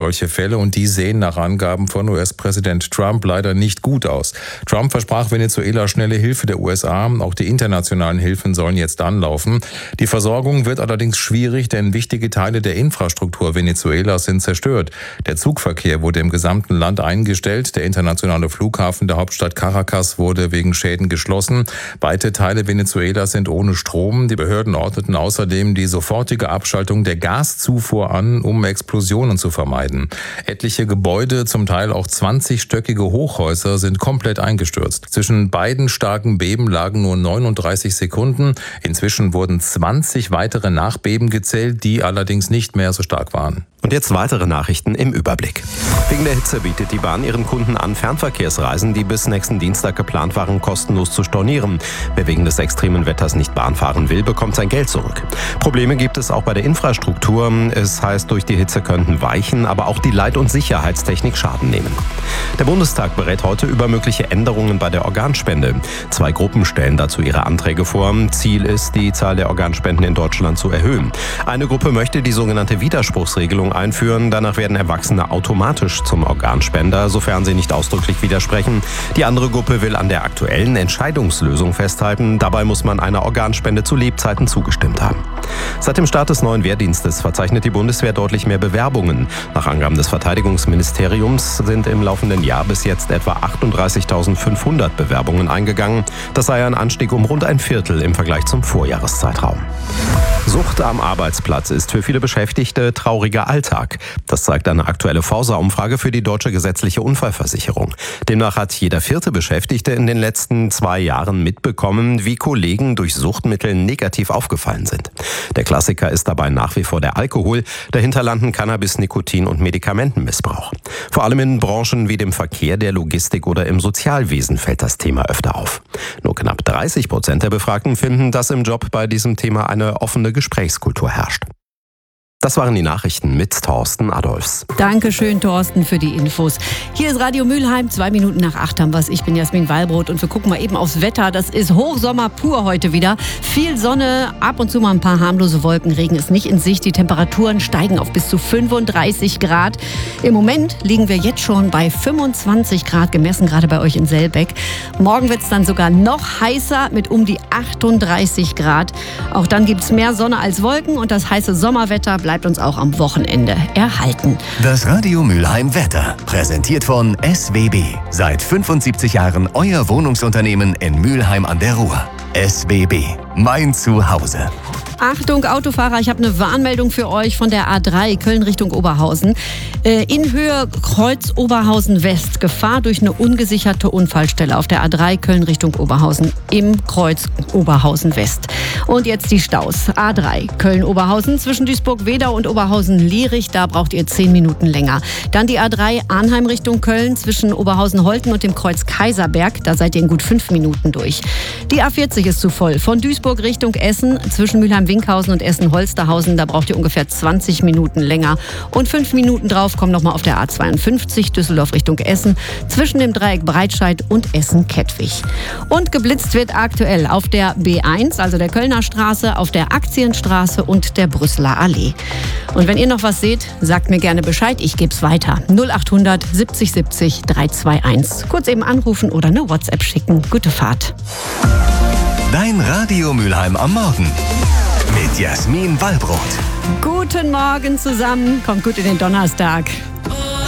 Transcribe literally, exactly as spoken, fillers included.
solche Fälle und die sehen nach Angaben von U S-Präsident Trump leider nicht gut aus. Trump versprach Venezuela schnelle Hilfe der U S A. Auch die internationalen Hilfen sollen jetzt anlaufen. Die Versorgung wird allerdings schwierig, denn wichtige Teile der Infrastruktur Venezuelas sind zerstört. Der Zugverkehr wurde im gesamten Land eingestellt. Der internationale Flughafen der Hauptstadt Caracas wurde wegen Schäden geschlossen. Weite Teile Venezuelas sind ohne Strom. Die Behörden ordneten außerdem die sofortige Abschaltung der Gaszufuhr an, um Explosionen zu vermeiden. Etliche Gebäude, zum Teil auch zwanzigstöckige Hochhäuser, sind komplett eingestürzt. Zwischen beiden starken Beben lagen nur neununddreißig Sekunden. Inzwischen wurden zwanzig weitere Nachbeben gezählt, die allerdings nicht mehr so stark waren. Und jetzt weitere Nachrichten im Überblick. Wegen der Hitze bietet die Bahn ihren Kunden an, Fernverkehrsreisen, die bis nächsten Dienstag geplant waren, kostenlos zu stornieren. Wer wegen des extremen Wetters nicht Bahn fahren will, bekommt sein Geld zurück. Probleme gibt es auch bei der Infrastruktur. Es heißt, durch die Hitze könnten Weichen, aber auch die Leit- und Sicherheitstechnik Schaden nehmen. Der Bundestag berät heute über mögliche Änderungen bei der Organspende. Zwei Gruppen stellen dazu ihre Anträge vor. Ziel ist, die Zahl der Organspenden in Deutschland zu erhöhen. Eine Gruppe möchte die sogenannte Widerspruchsregelung einführen. Danach werden Erwachsene automatisch zum Organspender, sofern sie nicht ausdrücklich widersprechen. Die andere Gruppe will an der aktuellen Entscheidungslösung festhalten. Dabei muss man einer Organspende zu Lebzeiten zugestimmt haben. Seit dem Start des neuen Wehrdienstes verzeichnet die Bundeswehr deutlich mehr Bewerbungen. Nach Angaben des Verteidigungsministeriums sind im laufenden Jahr bis jetzt etwa achtunddreißigtausendfünfhundert Bewerbungen eingegangen. Das sei ein Anstieg um rund ein Viertel im Vergleich zum Vorjahreszeitraum. Sucht am Arbeitsplatz ist für viele Beschäftigte trauriger Alltag. Das zeigt eine aktuelle Forsa-Umfrage für die Deutsche Gesetzliche Unfallversicherung. Demnach hat jeder vierte Beschäftigte in den letzten zwei Jahren mitbekommen, wie Kollegen durch Suchtmittel negativ aufgefallen sind. Der Klassiker ist dabei nach wie vor der Alkohol. Dahinter landen Cannabis, Nikotin und Medikamentenmissbrauch. Vor allem in Branchen wie dem Verkehr, der Logistik oder im Sozialwesen fällt das Thema öfter auf. Nur knapp dreißig Prozent der Befragten finden, dass im Job bei diesem Thema eine offene Gesprächskultur herrscht. Das waren die Nachrichten mit Thorsten Adolfs. Dankeschön, Thorsten, für die Infos. Hier ist Radio Mülheim, zwei Minuten nach acht haben wir es. Ich bin Jasmin Wallbrot und wir gucken mal eben aufs Wetter. Das ist Hochsommer pur heute wieder. Viel Sonne, ab und zu mal ein paar harmlose Wolken. Regen ist nicht in Sicht. Die Temperaturen steigen auf bis zu fünfunddreißig Grad. Im Moment liegen wir jetzt schon bei fünfundzwanzig Grad, gemessen gerade bei euch in Selbeck. Morgen wird es dann sogar noch heißer mit um die achtunddreißig Grad. Auch dann gibt es mehr Sonne als Wolken und das heiße Sommerwetter bleibt bleibt uns auch am Wochenende erhalten. Das Radio Mülheim Wetter, präsentiert von S W B. Seit fünfundsiebzig Jahren euer Wohnungsunternehmen in Mülheim an der Ruhr. S W B, mein Zuhause. Achtung, Autofahrer, ich habe eine Warnmeldung für euch von der A drei Köln Richtung Oberhausen. Äh, in Höhe Kreuz Oberhausen West. Gefahr durch eine ungesicherte Unfallstelle auf der A drei Köln Richtung Oberhausen im Kreuz Oberhausen West. Und jetzt die Staus. A drei Köln Oberhausen zwischen Duisburg-Wedau und Oberhausen-Lierich. Da braucht ihr zehn Minuten länger. Dann die A drei Arnheim Richtung Köln zwischen Oberhausen-Holten und dem Kreuz Kaiserberg. Da seid ihr in gut fünf Minuten durch. Die A vierzig ist zu voll. Von Duisburg Richtung Essen zwischen Mülheim-Winkhausen und Essen-Holsterhausen. Da braucht ihr ungefähr zwanzig Minuten länger. Und fünf Minuten drauf kommen nochmal auf der A zweiundfünfzig Düsseldorf Richtung Essen zwischen dem Dreieck Breitscheid und Essen-Kettwig. Und geblitzt wird aktuell auf der B eins, also der Kölner Straße, auf der Aktienstraße und der Brüsseler Allee. Und wenn ihr noch was seht, sagt mir gerne Bescheid. Ich gebe es weiter. null achthundert siebzig siebzig dreihunderteinundzwanzig. Kurz eben anrufen oder eine WhatsApp schicken. Gute Fahrt. Dein Radio Mülheim am Morgen mit Jasmin Wallbrot. Guten Morgen zusammen. Kommt gut in den Donnerstag.